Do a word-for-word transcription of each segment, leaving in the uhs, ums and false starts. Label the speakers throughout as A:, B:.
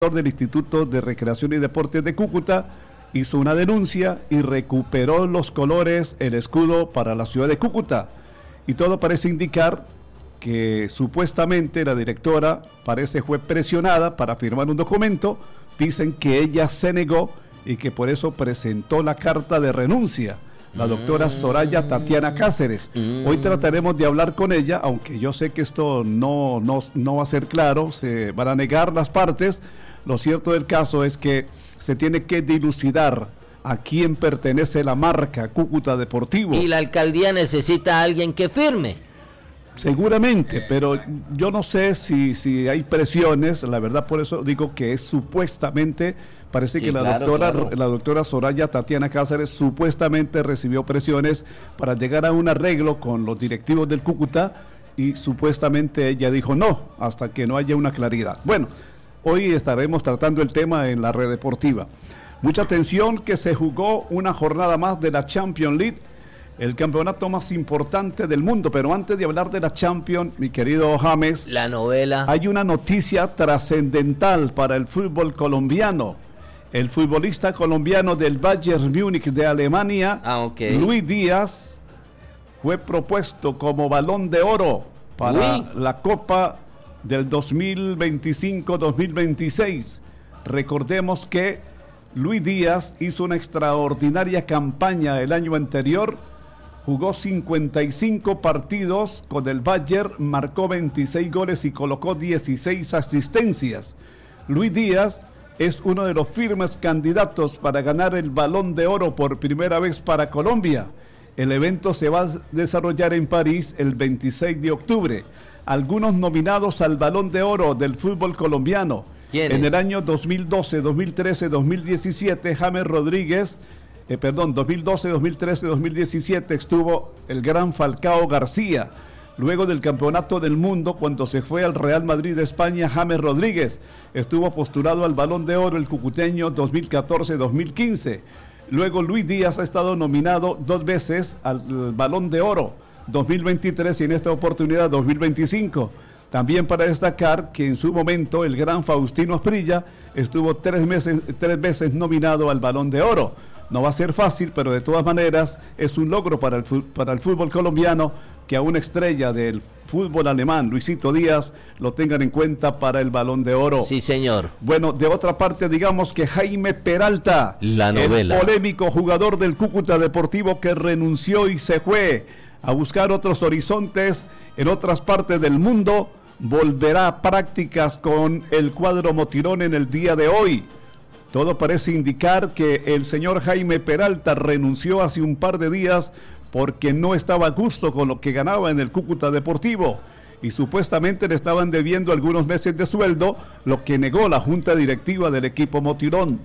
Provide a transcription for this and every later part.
A: del Instituto de Recreación y Deportes de Cúcuta hizo una denuncia y recuperó los colores, el escudo para la ciudad de Cúcuta. Y todo parece indicar que supuestamente la directora parece fue presionada para firmar un documento. Dicen que ella se negó y que por eso presentó la carta de renuncia. La doctora Soraya Tatiana Cáceres. Hoy trataremos de hablar con ella, aunque yo sé que esto no, no, no va a ser claro, se van a negar las partes. Lo cierto del caso es que se tiene que dilucidar a quién pertenece la marca Cúcuta Deportivo.
B: Y la alcaldía necesita a alguien que firme.
A: Seguramente, pero yo no sé si, si hay presiones, la verdad, por eso digo que es supuestamente, parece sí, que la, claro, doctora, claro. la doctora Soraya Tatiana Cáceres supuestamente recibió presiones para llegar a un arreglo con los directivos del Cúcuta y supuestamente ella dijo no, hasta que no haya una claridad. Bueno, hoy estaremos tratando el tema en la red deportiva. Mucha atención que se jugó una jornada más de la Champions League, el campeonato más importante del mundo, pero antes de hablar de la Champions, mi querido James,
B: la novela.
A: Hay una noticia trascendental para el fútbol colombiano. El futbolista colombiano del Bayern Múnich de Alemania,
B: ah, okay.
A: Luis Díaz, fue propuesto como Balón de Oro para Uy. la Copa del dos mil veinticinco dos mil veintiséis. Recordemos que Luis Díaz hizo una extraordinaria campaña el año anterior. Jugó cincuenta y cinco partidos con el Bayern, marcó veintiséis goles y colocó dieciséis asistencias. Luis Díaz es uno de los firmes candidatos para ganar el Balón de Oro por primera vez para Colombia. El evento se va a desarrollar en París el veintiséis de octubre. Algunos nominados al Balón de Oro del fútbol colombiano. En el año dos mil doce, dos mil trece, dos mil diecisiete, James Rodríguez... Eh, perdón, dos mil doce, dos mil trece, dos mil diecisiete estuvo el gran Falcao García. Luego del Campeonato del Mundo, cuando se fue al Real Madrid de España, James Rodríguez estuvo postulado al Balón de Oro el cucuteño dos mil catorce, dos mil quince. Luego Luis Díaz ha estado nominado dos veces al Balón de Oro dos mil veintitrés y en esta oportunidad dos mil veinticinco. También para destacar que en su momento el gran Faustino Asprilla estuvo tres, meses, tres veces nominado al Balón de Oro. No va a ser fácil, pero de todas maneras es un logro para el, para el fútbol colombiano que a una estrella del fútbol alemán, Luisito Díaz, lo tengan en cuenta para el Balón de Oro.
B: Sí, señor.
A: Bueno, de otra parte, digamos que Jaime Peralta,
B: la novela.
A: El polémico jugador del Cúcuta Deportivo que renunció y se fue a buscar otros horizontes en otras partes del mundo, volverá a prácticas con el cuadro Motirón en el día de hoy. Todo parece indicar que el señor Jaime Peralta renunció hace un par de días porque no estaba a gusto con lo que ganaba en el Cúcuta Deportivo y supuestamente le estaban debiendo algunos meses de sueldo, lo que negó la junta directiva del equipo Motirón.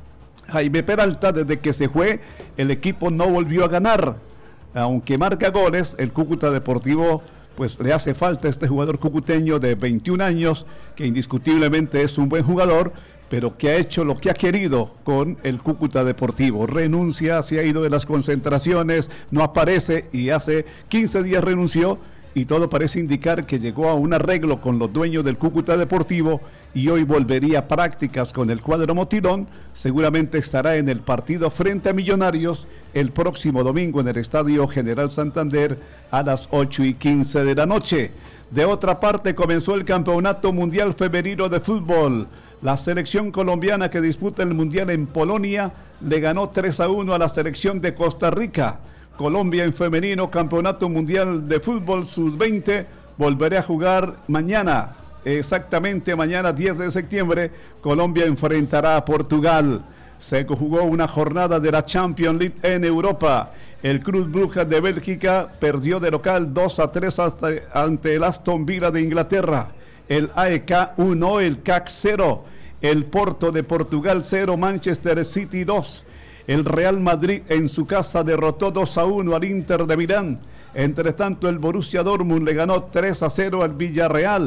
A: Jaime Peralta, desde que se fue, el equipo no volvió a ganar. Aunque marca goles, el Cúcuta Deportivo pues le hace falta a este jugador cucuteño de veintiún años, que indiscutiblemente es un buen jugador, pero que ha hecho lo que ha querido con el Cúcuta Deportivo. Renuncia, se ha ido de las concentraciones, no aparece y hace quince días renunció y todo parece indicar que llegó a un arreglo con los dueños del Cúcuta Deportivo y hoy volvería a prácticas con el cuadro Motirón. Seguramente estará en el partido frente a Millonarios el próximo domingo en el Estadio General Santander a las ocho y quince de la noche. De otra parte, comenzó el Campeonato Mundial Femenino de Fútbol. La selección colombiana que disputa el Mundial en Polonia le ganó tres a uno a la selección de Costa Rica. Colombia en femenino, Campeonato Mundial de Fútbol sub veinte, volverá a jugar mañana, exactamente mañana diez de septiembre, Colombia enfrentará a Portugal. Se jugó una jornada de la Champions League en Europa. El Club Brugge de Bélgica perdió de local dos a tres hasta, ante el Aston Villa de Inglaterra. El A E K uno, el C A C cero, el Porto de Portugal cero, Manchester City dos. El Real Madrid en su casa derrotó dos a uno al Inter de Milán. Entre tanto, el Borussia Dortmund le ganó tres a cero al Villarreal.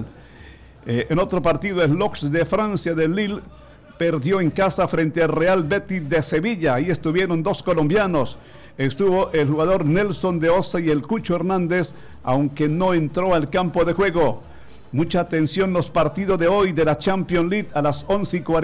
A: Eh, en otro partido, el Laux de Francia de Lille perdió en casa frente al Real Betis de Sevilla. Ahí estuvieron dos colombianos. Estuvo el jugador Nelson de Osa y el Cucho Hernández, aunque no entró al campo de juego. Mucha atención los partidos de hoy de la Champions League a las once y cuarenta.